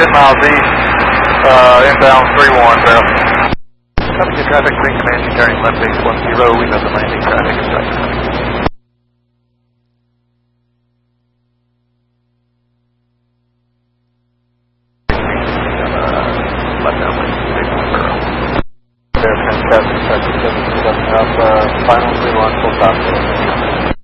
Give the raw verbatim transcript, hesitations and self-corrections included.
ten miles east, uh, inbound three one, Bell. Copy your traffic, bring command, carrying left base one zero, we know the landing traffic is right. Left downwind, base one zero. There, fantastic, traffic seven seven Alpha, final three one, full stop.